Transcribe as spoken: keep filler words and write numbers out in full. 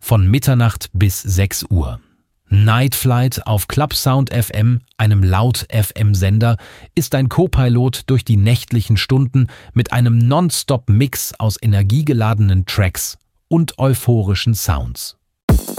von Mitternacht bis sechs Uhr. Night Flight auf Clubsound F M, einem Laut-F M-Sender, ist ein Co-Pilot durch die nächtlichen Stunden mit einem Non-Stop-Mix aus energiegeladenen Tracks und euphorischen Sounds.